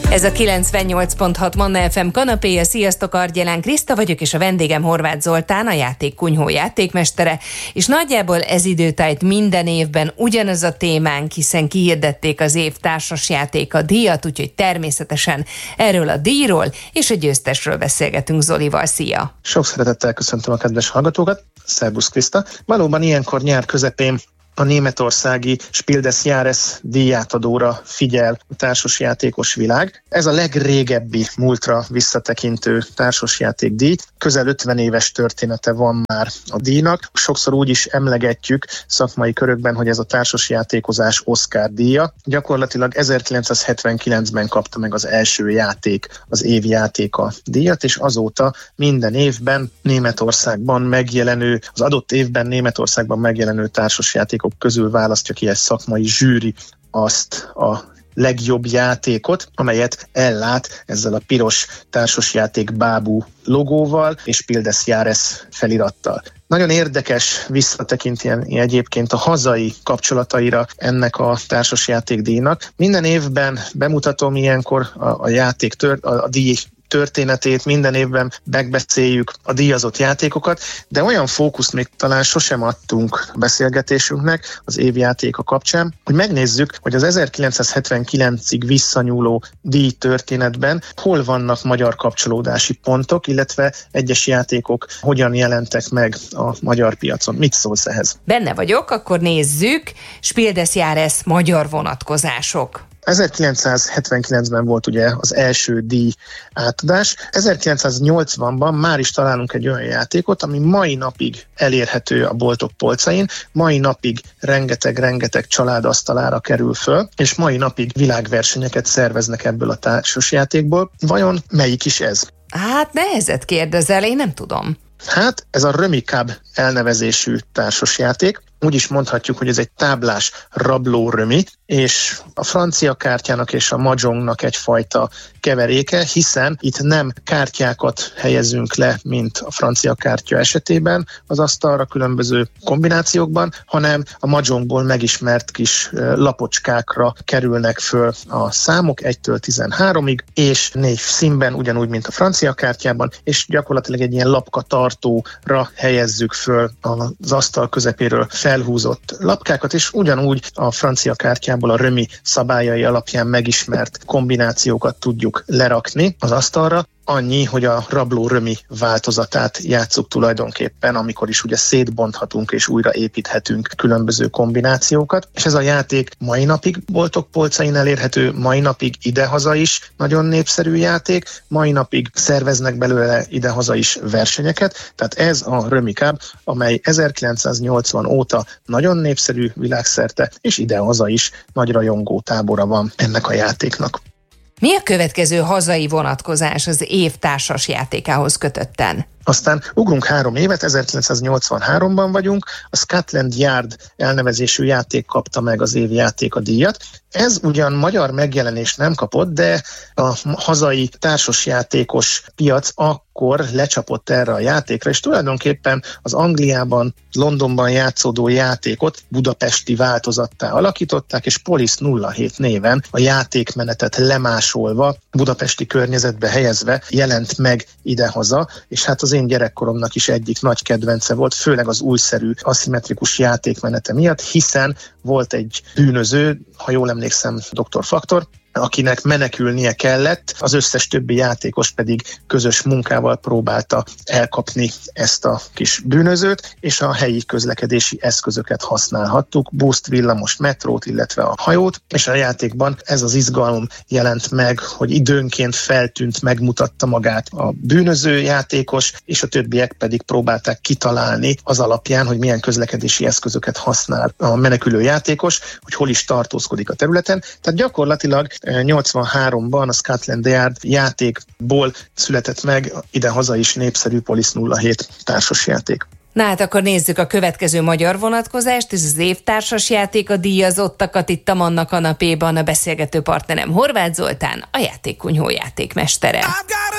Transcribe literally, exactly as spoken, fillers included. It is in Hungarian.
Ez a kilencvennyolc pont hat Manna ef em kanapéja. Sziasztok, Argyelán Kriszta vagyok, és a vendégem Horváth Zoltán, a Játékkunyhó játékmestere, és nagyjából ez időtájt minden évben ugyanaz a témánk, hiszen kihirdették az év társasjátéka díjat, úgyhogy természetesen erről a díjról és a győztesről beszélgetünk Zolival. Szia! Sok szeretettel köszöntöm a kedves hallgatókat. Szerbusz, Kriszta! Valóban ilyenkor nyár közepén a németországi Spiel des Jahres díjátadóra figyel a társasjátékos világ. Ez a legrégebbi múltra visszatekintő társasjátékdíj. Közel ötven éves története van már a díjnak. Sokszor úgy is emlegetjük szakmai körökben, hogy ez a társasjátékozás Oscar díja. Gyakorlatilag ezerkilencszázhetvenkilencben kapta meg az első játék az év játéka díjat, és azóta minden évben Németországban megjelenő, az adott évben Németországban megjelenő társasjátékok közül választja ki egy szakmai zsűri azt a legjobb játékot, amelyet ellát ezzel a piros társasjáték bábú logóval és Spiel des Jahres felirattal. Nagyon érdekes visszatekinteni egyébként a hazai kapcsolataira ennek a társasjátékdíjnak. Minden évben bemutatom ilyenkor a, a játék tört, a, a díj történetét, minden évben megbeszéljük a díjazott játékokat, de olyan fókuszt még talán sosem adtunk a beszélgetésünknek az évjátéka kapcsán, hogy megnézzük, hogy az ezerkilencszázhetvenkilencig visszanyúló díj történetben hol vannak magyar kapcsolódási pontok, illetve egyes játékok hogyan jelentek meg a magyar piacon. Mit szólsz ehhez? Benne vagyok, akkor nézzük. Spiel des Jahres magyar vonatkozások. ezerkilencszázhetvenkilencben volt ugye az első díj átadás. ezerkilencszáznyolcvanban már is találunk egy olyan játékot, ami mai napig elérhető a boltok polcain, mai napig rengeteg-rengeteg család asztalára kerül föl, és mai napig világversenyeket szerveznek ebből a társasjátékból. Vajon melyik is ez? Hát nehezet kérdezel, én nem tudom. Hát ez a Römi Cub elnevezésű társasjáték. Úgy is mondhatjuk, hogy ez egy táblás rabló römi, és a francia kártyának és a mahjongnak egyfajta keveréke, hiszen itt nem kártyákat helyezünk le, mint a francia kártya esetében az asztalra különböző kombinációkban, hanem a mahjongból megismert kis lapocskákra kerülnek föl a számok egytől tizenháromig, és négy színben, ugyanúgy, mint a francia kártyában, és gyakorlatilag egy ilyen lapkatartóra helyezzük föl az asztal közepéről felhúzott lapkákat, és ugyanúgy a francia kártyából a römi szabályai alapján megismert kombinációkat tudjuk lerakni az asztalra. Annyi, hogy a rabló römi változatát játsszuk tulajdonképpen, amikor is ugye szétbonthatunk és újra építhetünk különböző kombinációkat. És ez a játék mai napig boltok polcain elérhető, mai napig idehaza is nagyon népszerű játék, mai napig szerveznek belőle idehaza is versenyeket. Tehát ez a Römi Cub, amely ezerkilencszáznyolcvan óta nagyon népszerű világszerte, és idehaza is nagy rajongó tábora van ennek a játéknak. Mi a következő hazai vonatkozás az év társas játékához kötötten? Aztán ugrunk három évet, ezerkilencszáznyolcvanháromban vagyunk, a Scotland Yard elnevezésű játék kapta meg az év játéka díjat. Ez ugyan magyar megjelenés nem kapott, de a hazai társasjátékos piac akkor lecsapott erre a játékra, és tulajdonképpen az Angliában, Londonban játszódó játékot budapesti változattá alakították, és Police nulla hét néven a játékmenetet lemásolva, budapesti környezetbe helyezve jelent meg idehaza, és hát az én gyerekkoromnak is egyik nagy kedvence volt, főleg az újszerű aszimmetrikus játékmenete miatt, hiszen volt egy bűnöző, ha jól emlékszem, doktor Faktor, akinek menekülnie kellett, az összes többi játékos pedig közös munkával próbálta elkapni ezt a kis bűnözőt, és a helyi közlekedési eszközöket használhattuk, buszt, villamos, metrót, illetve a hajót, és a játékban ez az izgalom jelent meg, hogy időnként feltűnt, megmutatta magát a bűnöző játékos, és a többiek pedig próbálták kitalálni az alapján, hogy milyen közlekedési eszközöket használ a menekülő játékos, hogy hol is tartózkodik a területen. Tehát gyakorlatilag nyolcvanháromban a Scotland Yard játékból született meg idehaza is népszerű Police nulla hét társasjáték. Na hát akkor nézzük a következő magyar vonatkozást, ez az év társasjáték, a díjazottakat itt a Manna kanapéban, a beszélgető partnerem Horváth Zoltán, a Játékkunyhó játékmestere.